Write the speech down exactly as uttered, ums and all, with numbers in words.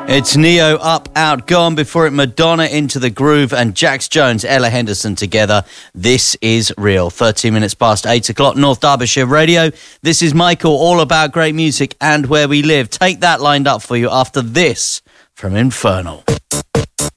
It's Neo, Up, Out, Gone. Before it, Madonna, Into the Groove, and Jax Jones, Ella Henderson together. This is Real. thirteen minutes past eight o'clock, North Derbyshire Radio. This is Michael, all about great music and where we live. Take that lined up for you after this from Infernal.